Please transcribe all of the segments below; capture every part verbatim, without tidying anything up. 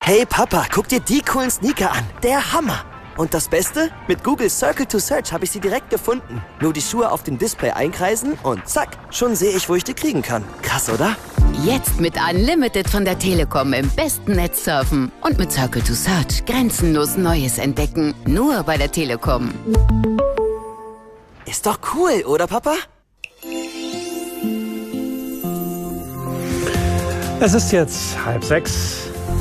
Hey Papa, guck dir die coolen Sneaker an. Der Hammer. Und das Beste? Mit Google Circle to Search habe ich sie direkt gefunden. Nur die Schuhe auf dem Display einkreisen und zack, schon sehe ich, wo ich die kriegen kann. Krass, oder? Jetzt mit Unlimited von der Telekom im besten Netz surfen. Und mit Circle to Search grenzenlos Neues entdecken. Nur bei der Telekom. Ist doch cool, oder Papa? Es ist jetzt halb sechs.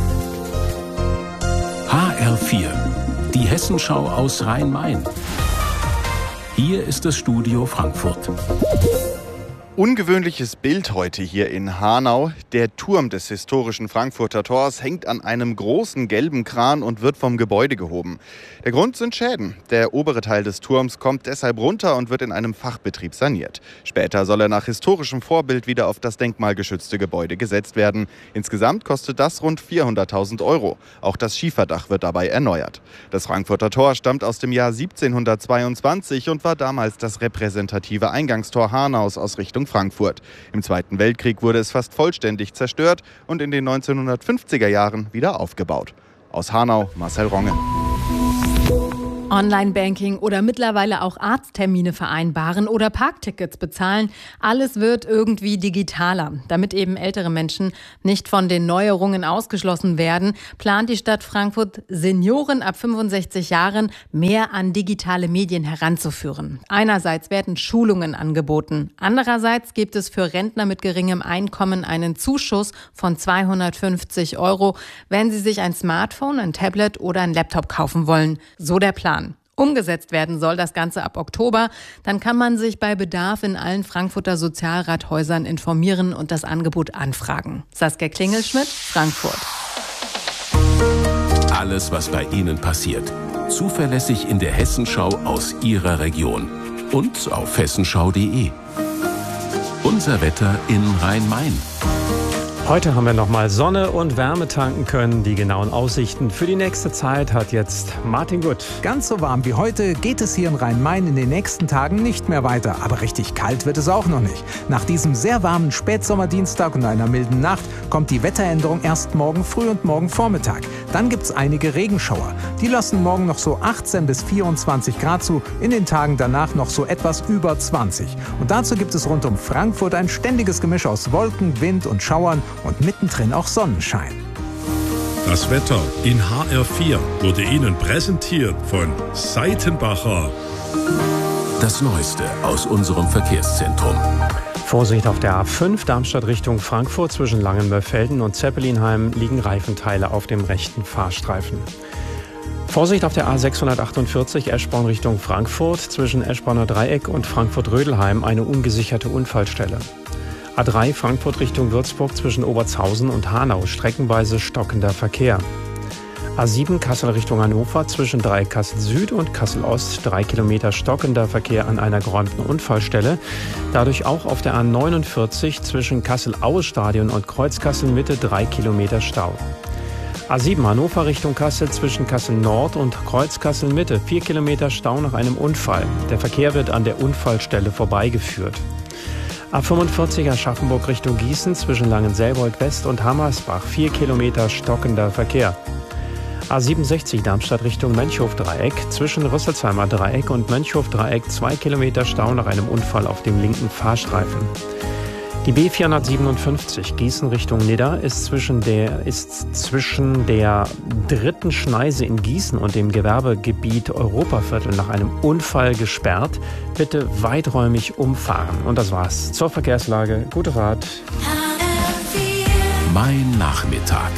H R vier, die Hessenschau aus Rhein-Main. Hier ist das Studio Frankfurt. Ungewöhnliches Bild heute hier in Hanau. Der Turm des historischen Frankfurter Tors hängt an einem großen gelben Kran und wird vom Gebäude gehoben. Der Grund sind Schäden. Der obere Teil des Turms kommt deshalb runter und wird in einem Fachbetrieb saniert. Später soll er nach historischem Vorbild wieder auf das denkmalgeschützte Gebäude gesetzt werden. Insgesamt kostet das rund vierhunderttausend Euro. Auch das Schieferdach wird dabei erneuert. Das Frankfurter Tor stammt aus dem Jahr siebzehnhundertzweiundzwanzig und war damals das repräsentative Eingangstor Hanaus aus Richtung Frankfurt. Im Zweiten Weltkrieg wurde es fast vollständig zerstört und in den neunzehnhundertfünfziger Jahren wieder aufgebaut. Aus Hanau, Marcel Ronge. Online-Banking oder mittlerweile auch Arzttermine vereinbaren oder Parktickets bezahlen. Alles wird irgendwie digitaler. Damit eben ältere Menschen nicht von den Neuerungen ausgeschlossen werden, plant die Stadt Frankfurt, Senioren ab fünfundsechzig Jahren mehr an digitale Medien heranzuführen. Einerseits werden Schulungen angeboten. Andererseits gibt es für Rentner mit geringem Einkommen einen Zuschuss von zweihundertfünfzig Euro, wenn sie sich ein Smartphone, ein Tablet oder ein Laptop kaufen wollen. So der Plan. Umgesetzt werden soll das Ganze ab Oktober. Dann kann man sich bei Bedarf in allen Frankfurter Sozialrathäusern informieren und das Angebot anfragen. Saskia Klingelschmidt, Frankfurt. Alles, was bei Ihnen passiert. Zuverlässig in der Hessenschau aus Ihrer Region. Und auf hessenschau punkt de. Unser Wetter in Rhein-Main. Heute haben wir nochmal Sonne und Wärme tanken können. Die genauen Aussichten für die nächste Zeit hat jetzt Martin Gutt. Ganz so warm wie heute geht es hier in Rhein-Main in den nächsten Tagen nicht mehr weiter. Aber richtig kalt wird es auch noch nicht. Nach diesem sehr warmen Spätsommerdienstag und einer milden Nacht kommt die Wetteränderung erst morgen früh und morgen Vormittag. Dann gibt es einige Regenschauer. Die lassen morgen noch so achtzehn bis vierundzwanzig Grad zu, in den Tagen danach noch so etwas über zwanzig. Und dazu gibt es rund um Frankfurt ein ständiges Gemisch aus Wolken, Wind und Schauern und mittendrin auch Sonnenschein. Das Wetter in H R vier wurde Ihnen präsentiert von Seitenbacher. Das Neueste aus unserem Verkehrszentrum. Vorsicht auf der A fünf, Darmstadt Richtung Frankfurt. Zwischen Langenmörfelden und Zeppelinheim liegen Reifenteile auf dem rechten Fahrstreifen. Vorsicht auf der A sechshundertachtundvierzig, Eschborn Richtung Frankfurt. Zwischen Eschborner Dreieck und Frankfurt-Rödelheim eine ungesicherte Unfallstelle. A drei Frankfurt Richtung Würzburg zwischen Obertshausen und Hanau, streckenweise stockender Verkehr. A sieben Kassel Richtung Hannover zwischen Dreieck Kassel Süd und Kassel Ost, drei Kilometer stockender Verkehr an einer geräumten Unfallstelle. Dadurch auch auf der A neunundvierzig zwischen Kassel-Aue-Stadion und Kreuz-Kassel Mitte, drei Kilometer Stau. A sieben Hannover Richtung Kassel zwischen Kassel Nord und Kreuz-Kassel Mitte, vier Kilometer Stau nach einem Unfall. Der Verkehr wird an der Unfallstelle vorbeigeführt. A fünfundvierzig Aschaffenburg Richtung Gießen zwischen Langenselbold West und Hammersbach, vier Kilometer stockender Verkehr. A siebenundsechzig Darmstadt Richtung Mönchhof-Dreieck zwischen Rüsselsheimer Dreieck und Mönchhof-Dreieck, zwei Kilometer Stau nach einem Unfall auf dem linken Fahrstreifen. Die B vierhundertsiebenundfünfzig Gießen Richtung Nidda ist zwischen der, ist zwischen der dritten Schneise in Gießen und dem Gewerbegebiet Europaviertel nach einem Unfall gesperrt. Bitte weiträumig umfahren. Und das war's zur Verkehrslage. Gute Fahrt. Mein Nachmittag.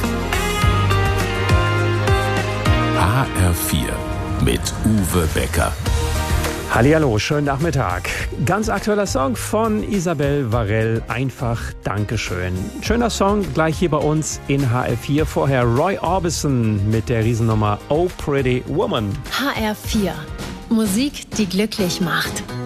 H R vier mit Uwe Becker. Hallihallo, schönen Nachmittag. Ganz aktueller Song von Isabel Varell, einfach Dankeschön. Schöner Song, gleich hier bei uns in H R vier. Vorher Roy Orbison mit der Riesennummer Oh Pretty Woman. H R vier. Musik, die glücklich macht.